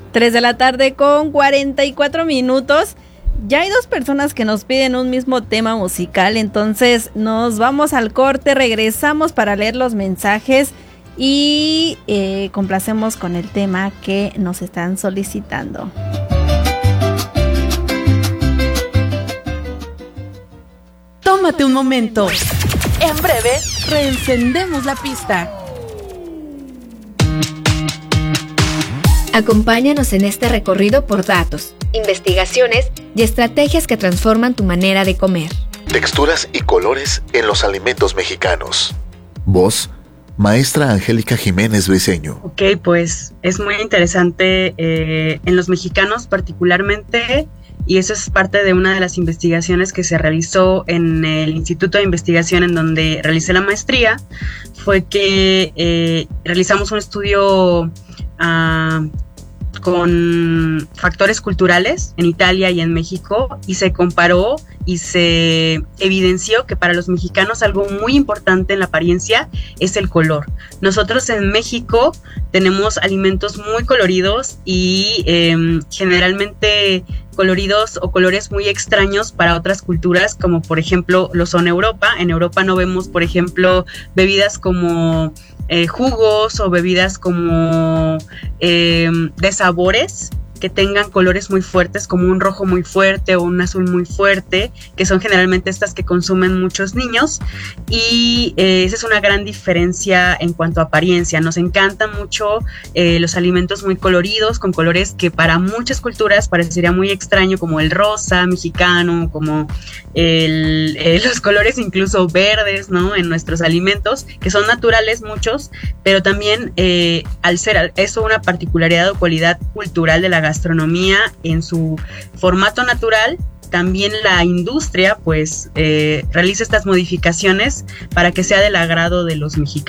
3 de la tarde con 44 minutos. Ya hay dos personas que nos piden un mismo tema musical, entonces nos vamos al corte, regresamos para leer los mensajes y complacemos con el tema que nos están solicitando. Tómate un momento. En breve, reencendemos la pista. Acompáñanos en este recorrido por datos, investigaciones y estrategias que transforman tu manera de comer. Texturas y colores en los alimentos mexicanos. Voz, maestra Angélica Jiménez Briceño. Ok, pues es muy interesante en los mexicanos particularmente, y eso es parte de una de las investigaciones que se realizó en el Instituto de Investigación en donde realicé la maestría, fue que realizamos un estudio con factores culturales en Italia y en México, y se comparó y se evidenció que para los mexicanos algo muy importante en la apariencia es el color. Nosotros en México tenemos alimentos muy coloridos y generalmente coloridos o colores muy extraños para otras culturas, como por ejemplo lo son Europa. En Europa no vemos, por ejemplo, bebidas como jugos o bebidas como de sabores que tengan colores muy fuertes, como un rojo muy fuerte o un azul muy fuerte, que son generalmente estas que consumen muchos niños, y esa es una gran diferencia en cuanto a apariencia. Nos encantan mucho los alimentos muy coloridos, con colores que para muchas culturas parecería muy extraño, como el rosa mexicano, como los colores incluso verdes, ¿no?, en nuestros alimentos, que son naturales muchos, pero también al ser eso una particularidad o cualidad cultural de la gastronomía en su formato natural, también la industria pues realiza estas modificaciones para que sea del agrado de los mexicanos.